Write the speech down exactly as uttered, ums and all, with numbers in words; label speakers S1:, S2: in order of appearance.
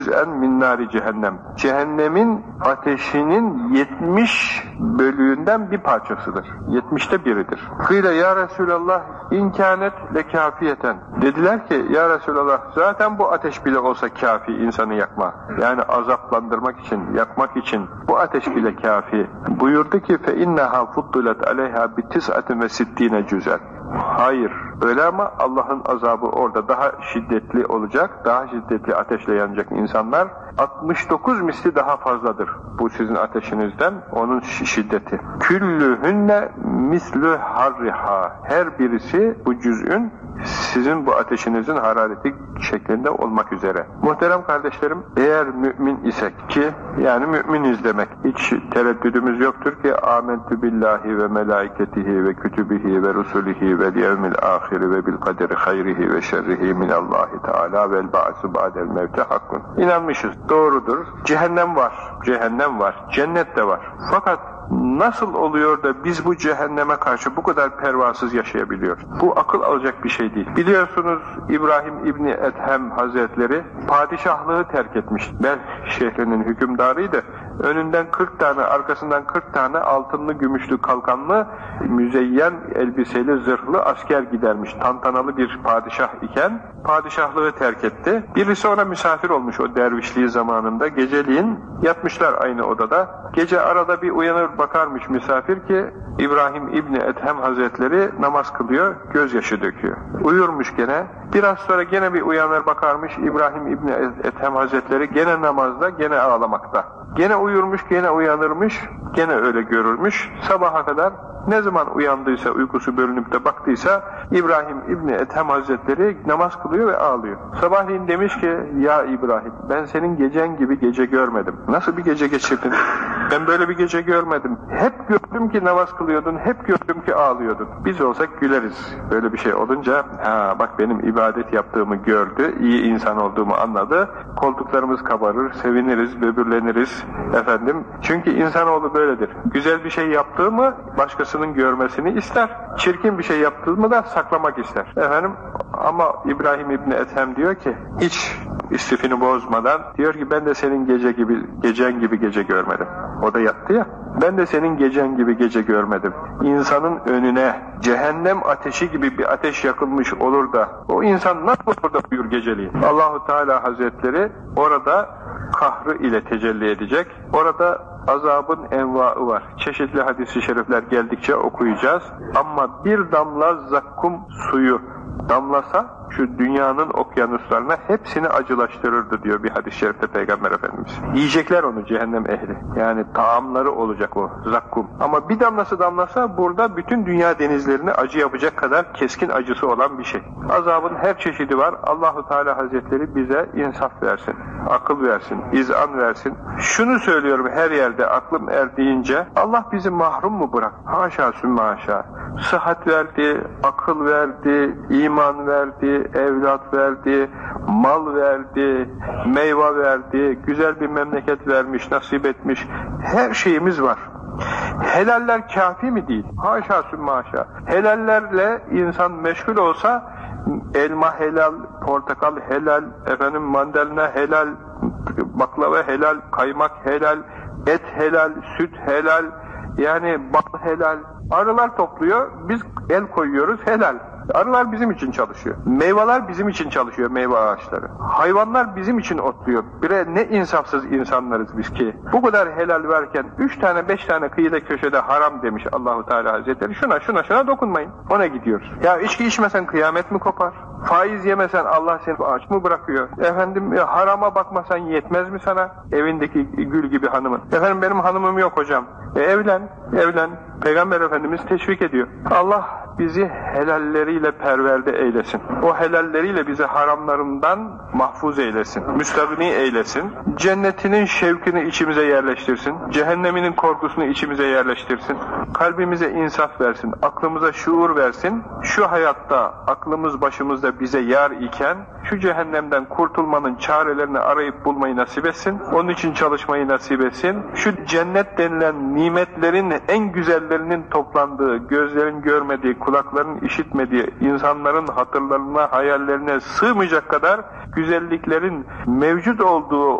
S1: en min nari cehennem. Cehennemin ateşinin yetmiş bölüğünden bir parçasıdır. Yetmişte biridir. Kıyla ya Resulallah inkânet lekâfiyeten. Dediler ki ya Resulallah zaten bu ateş bile olsa kafi insanı yakma. Yani azaplandırmak için, yakmak için bu ateş bile kafi. Buyurdu ki fe inneha fuddulet aleyha bi tis'atin ve sittine cüzel. Hayır. Öyle ama Allah'ın azabı orada daha şiddetli olacak, daha şiddetli ateşle yanacak insanlar altmış dokuz misli daha fazladır bu sizin ateşinizden, onun şiddeti. Küllühünne mislü harriha. Her birisi bu cüz'ün sizin bu ateşinizin harareti şeklinde olmak üzere. Muhterem kardeşlerim, eğer mümin isek ki, yani müminiz demek, hiç tereddüdümüz yoktur ki âmentü billahi ve melaiketihi ve kütübihi ve rusulihi ve yevmil ahiri ve bil kaderi hayrihi ve şerrihi minallahi teâlâ vel ba'su ba'del mevte hakkun. İnanmışız, doğrudur. Cehennem var, cehennem var, cennet de var. Fakat nasıl oluyor da biz bu cehenneme karşı bu kadar pervasız yaşayabiliyoruz? Bu akıl alacak bir şey değil. Biliyorsunuz İbrahim İbni Ethem Hazretleri padişahlığı terk etmiş. Belh şehrinin hükümdarıydı. Önünden kırk tane, arkasından kırk tane altınlı, gümüşlü, kalkanlı, müzeyyen, elbiseli, zırhlı asker gidermiş. Tantanalı bir padişah iken padişahlığı terk etti. Birisi ona misafir olmuş o dervişliği zamanında. Geceliğin yatmışlar aynı odada. Gece arada bir uyanır bakarmış misafir ki İbrahim İbni Ethem Hazretleri namaz kılıyor, gözyaşı döküyor. Uyurmuş gene. Biraz sonra gene bir uyanır bakarmış İbrahim İbni Ethem Hazretleri gene namazda, gene ağlamakta. Gene uyurmuş, gene uyanırmış, gene öyle görürmüş. Sabaha kadar ne zaman uyandıysa, uykusu bölünüp de baktıysa İbrahim İbni Ethem Hazretleri namaz kılıyor ve ağlıyor. Sabahleyin demiş ki ya İbrahim ben senin gecen gibi gece görmedim. Nasıl bir gece geçirdin? Ben böyle bir gece görmedim. Hep gördüm ki namaz kılıyordun, hep gördüm ki ağlıyordun. Biz olsak güleriz. Böyle bir şey olunca ha bak benim ibadet yaptığımı gördü, iyi insan olduğumu anladı. Koltuklarımız kabarır, seviniriz, böbürleniriz efendim. Çünkü insanoğlu böyledir. Güzel bir şey yaptığı mı başkasının görmesini ister. Çirkin bir şey yaptığımı da saklamak ister. Efendim ama İbrahim İbni Ethem diyor ki hiç istifini bozmadan diyor ki ben de senin gece gibi gecen gibi gece görmedim. O da yattı ya. Ben de senin gecen gibi gece görmedim. İnsanın önüne cehennem ateşi gibi bir ateş yakılmış olur da o insan nasıl olur da uyur geceliğin? Allahu Teala Hazretleri orada kahrı ile tecelli edecek. Orada azabın envaı var. Çeşitli hadis-i şerifler geldikçe okuyacağız. Ama bir damla zakkum suyu damlasa şu dünyanın okyanuslarına hepsini acılaştırırdı diyor bir hadis-i şerifte Peygamber Efendimiz. Yiyecekler onu cehennem ehli. Yani taamları olacak o zakkum. Ama bir damlası damlasa burada bütün dünya denizlerini acı yapacak kadar keskin acısı olan bir şey. Azabın her çeşidi var. Allahu Teala Hazretleri bize insaf versin, akıl versin, izan versin. Şunu söylüyorum her yerde aklım erdiğince Allah bizi mahrum mu bırak? Haşa sümme haşa. Sıhhat verdi, akıl verdi, iman verdi, evlat verdi, mal verdi, meyve verdi, güzel bir memleket vermiş, nasip etmiş. Her şeyimiz var. Helaller kafi mi değil? Haşa sümme haşa. Helallerle insan meşgul olsa elma helal, portakal helal, efendim mandalina helal, baklava helal, kaymak helal, et helal, süt helal, yani bal helal. Arılar topluyor, biz el koyuyoruz helal. Arılar bizim için çalışıyor. Meyveler bizim için çalışıyor, meyve ağaçları. Hayvanlar bizim için otluyor. Bire ne insafsız insanlarız biz ki. Bu kadar helal varken üç tane beş tane kıyıda köşede haram demiş Allahu Teala Hazretleri. Şuna şuna şuna dokunmayın. Ona gidiyoruz. Ya içki içmesen kıyamet mi kopar? Faiz yemesen Allah seni aç mı bırakıyor? Efendim harama bakmasan yetmez mi sana? Evindeki gül gibi hanımın. Efendim benim hanımım yok hocam. E, evlen, evlen. Peygamber Efendimiz teşvik ediyor. Allah bizi helalleriyle perverde eylesin. O helalleriyle bizi haramlarından mahfuz eylesin. Müstagni eylesin. Cennetinin şevkini içimize yerleştirsin. Cehenneminin korkusunu içimize yerleştirsin. Kalbimize insaf versin. Aklımıza şuur versin. Şu hayatta aklımız başımızda bize yar iken şu cehennemden kurtulmanın çarelerini arayıp bulmayı nasip etsin. Onun için çalışmayı nasip etsin. Şu cennet denilen nimetlerin en güzellerinin toplandığı, gözlerin görmediği, kulakların işitmediği, insanların hatırlarına, hayallerine sığmayacak kadar güzelliklerin mevcut olduğu